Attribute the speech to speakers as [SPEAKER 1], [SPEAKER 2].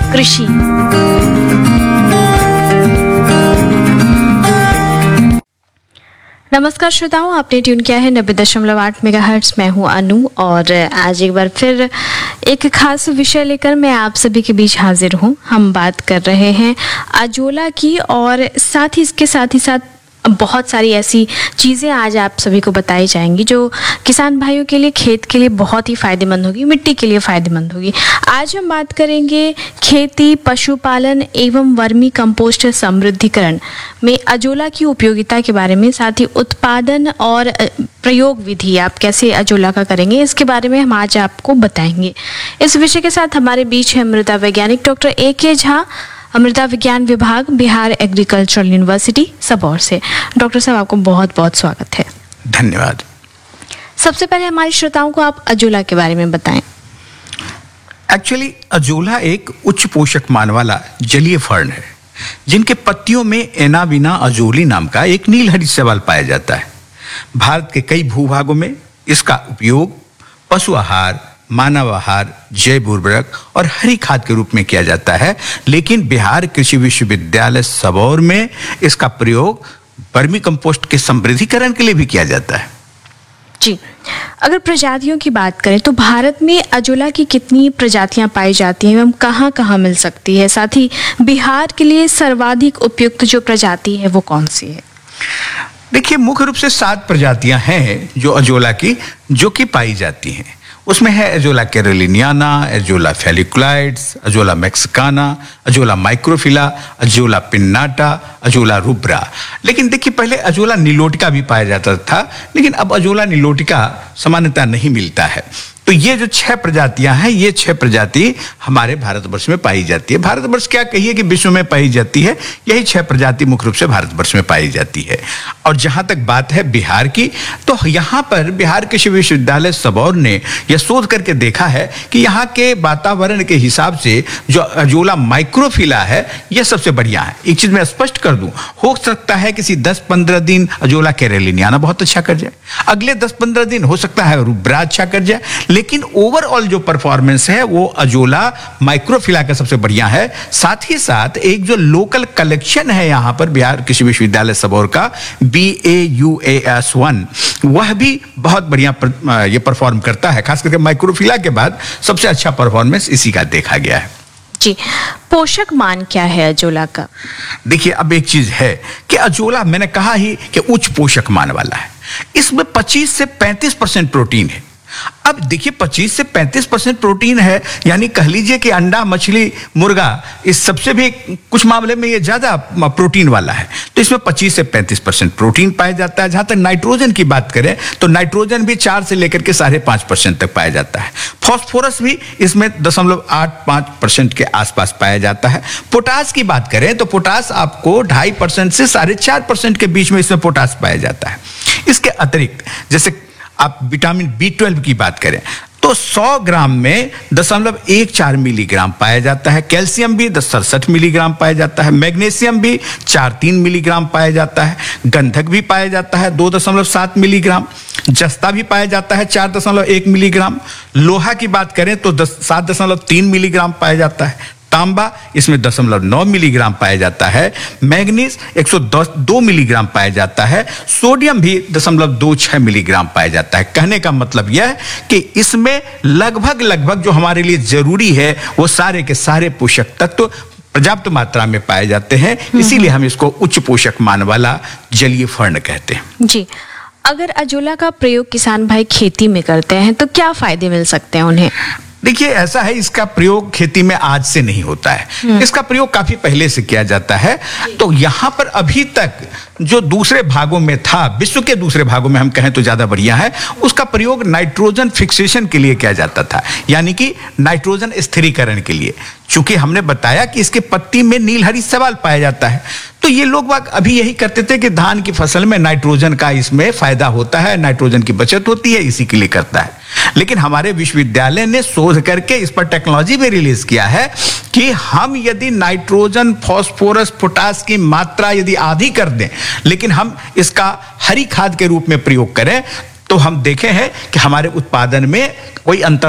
[SPEAKER 1] कृषि। नमस्कार श्रोताओं, आपने ट्यून किया है 90.8 मेगाहर्ट्ज। मैं हूं अनु और आज एक बार फिर एक खास विषय लेकर मैं आप सभी के बीच हाजिर हूं। हम बात कर रहे हैं अजोला की और साथ ही बहुत सारी ऐसी चीज़ें आज आप सभी को बताई जाएंगी जो किसान भाइयों के लिए, खेत के लिए बहुत ही फ़ायदेमंद होगी, मिट्टी के लिए फ़ायदेमंद होगी। आज हम बात करेंगे खेती, पशुपालन एवं वर्मी कंपोस्ट समृद्धिकरण में अजोला की उपयोगिता के बारे में, साथ ही उत्पादन और प्रयोग विधि आप कैसे अजोला का करेंगे, इसके बारे में हम आज आपको बताएंगे। इस विषय के साथ हमारे बीच है मृदा वैज्ञानिक डॉक्टर A.K. झा, मृदा विज्ञान विभाग, बिहार एग्रीकल्चरल यूनिवर्सिटी सबौर से। डॉक्टर साहब, आपको बहुत बहुत स्वागत है।
[SPEAKER 2] धन्यवाद।
[SPEAKER 1] सबसे पहले हमारे श्रोताओं को आप अजोला के बारे में बताएं।
[SPEAKER 2] एक्चुअली अजोला एक उच्च पोषक मान वाला जलीय फर्न है जिनके पत्तियों में एनाबिना अजोली नाम का एक नीलहरी शैवाल पाया जाता है। भारत के कई भूभागों में इसका उपयोग पशु आहार, मानव आहार, जैव उर्वरक और हरी खाद के रूप में किया जाता है, लेकिन बिहार कृषि विश्वविद्यालय सबौर में इसका प्रयोग वर्मी कंपोस्ट के समृद्धिकरण के लिए भी किया जाता है।
[SPEAKER 1] जी, अगर प्रजातियों की बात करें तो भारत में अजोला की कितनी प्रजातियां पाई जाती हैं एवं कहाँ कहाँ मिल सकती है? साथ ही बिहार के लिए सर्वाधिक उपयुक्त जो प्रजाति है वो कौन सी है?
[SPEAKER 2] देखिए, मुख्य रूप से 7 प्रजातियां हैं जो अजोला की जो कि पाई जाती हैं। उसमें है azolla कैरोलिनियाना, azolla फेलिकुलाइड्स, azolla Mexicana, azolla माइक्रोफिला, azolla pinnata, azolla rubra. लेकिन देखिए, पहले अजोला निलोटिका भी पाया जाता था, लेकिन अब अजोला निलोटिका सामान्यतः नहीं मिलता है। तो ये जो 6 प्रजातियां हैं, ये 6 प्रजाति हमारे भारतवर्ष में पाई जाती है। भारतवर्ष क्या कहिए कि विश्व में पाई जाती है, यही 6 प्रजाति मुख्य रूप से भारतवर्ष में पाई जाती है। और जहां तक बात है बिहार की, तो यहाँ पर बिहार कृषि विश्वविद्यालय सबौर ने यह शोध करके देखा है कि यहाँ के वातावरण के हिसाब से जो अजोला माइक्रोफिला है, यह सबसे बढ़िया है। एक चीज मैं स्पष्ट कर दूं, हो सकता है किसी 10-15 दिन अजोला कैरोलिनियाना बहुत अच्छा कर जाए, अगले 10-15 दिन हो सकता है रुब्रा अच्छा कर जाए, लेकिन ओवरऑल जो परफॉर्मेंस है वो अजोला माइक्रोफिला का सबसे बढ़िया है। साथ ही साथ एक जो लोकल कलेक्शन है यहाँ पर बिहार कृषि विश्वविद्यालय सबौर का BAUAS1, वह भी बहुत बढ़िया ये परफॉर्म करता है। खास करके माइक्रोफिला के बाद सबसे अच्छा परफॉर्मेंस इसी का देखा गया है।
[SPEAKER 1] जी, पोषक मान क्या है अजोला का?
[SPEAKER 2] देखिए, अब एक चीज है कि अजोला, मैंने कहा ही कि उच्च पोषक मान वाला है। इसमें 25 से 35% प्रोटीन है। अब देखिए, 25 से 35% प्रोटीन है, यानी कह लीजिए कि अंडा, मछली, मुर्गा, इस सबसे भी कुछ मामले में ये ज्यादा प्रोटीन वाला है। तो इसमें 25 से 35% प्रोटीन पाया जाता है। जहां तक नाइट्रोजन की बात करें तो नाइट्रोजन भी 4 से लेकर के 5.5% तक पाया जाता है। फॉस्फोरस भी इसमें 0.85% के आसपास पाया जाता है। पोटास की बात करें तो पोटास आपको 2.5% से 4.5% के बीच में इसमें पोटास पाया जाता है। इसके अतिरिक्त जैसे आप विटामिन B12 की बात करें तो 100 ग्राम में 0.14 मिलीग्राम पाया जाता है। कैल्शियम भी 67 मिलीग्राम पाया जाता है। मैग्नीशियम भी 4-3 मिलीग्राम पाया जाता है। गंधक भी पाया जाता है 2.7 मिलीग्राम। जस्ता भी पाया जाता है 4.1 मिलीग्राम। लोहा की बात करें तो 7.3 मिलीग्राम पाया जाता है। तांबा इसमें 0.9 मिलीग्राम पाया जाता है। मैग्नीज 102 मिलीग्राम पाया जाता है। सोडियम भी 0.26 मिलीग्राम पाया जाता है। कहने का मतलब यह है कि इसमें लगभग जो हमारे लिए जरूरी है वो सारे के सारे पोषक तत्व पर्याप्त मात्रा में पाए जाते हैं। इसीलिए हम इसको उच्च पोषक मान वाला जलीय फर्न कहते हैं।
[SPEAKER 1] जी, अगर अजोला का प्रयोग किसान भाई खेती में करते हैं तो क्या फायदे मिल सकते हैं उन्हें?
[SPEAKER 2] देखिए, ऐसा है, इसका प्रयोग खेती में आज से नहीं होता है। इसका प्रयोग काफी पहले से किया जाता है। तो यहां पर अभी तक जो दूसरे भागों में था, विश्व के दूसरे भागों में हम कहें तो ज्यादा बढ़िया है, उसका प्रयोग नाइट्रोजन फिक्सेशन के लिए किया जाता था, यानी कि नाइट्रोजन स्थिरीकरण के लिए। चूंकि हमने बताया कि इसके पत्ती में नीलहरी शैवाल पाया जाता है, तो ये लोग अभी यही करते थे कि धान की फसल में नाइट्रोजन का इसमें फायदा होता है, नाइट्रोजन की बचत होती है, इसी के लिए करता है। लेकिन हमारे विश्वविद्यालय ने शोध करके इस पर टेक्नोलॉजी भी रिलीज किया है कि हम यदि नाइट्रोजन, फास्फोरस, पोटास की मात्रा यदि आधी कर दें, लेकिन हम इसका हरी खाद के रूप में प्रयोग करें, तो हम देखे हैं कि हमारे उत्पादन में कोई अंतर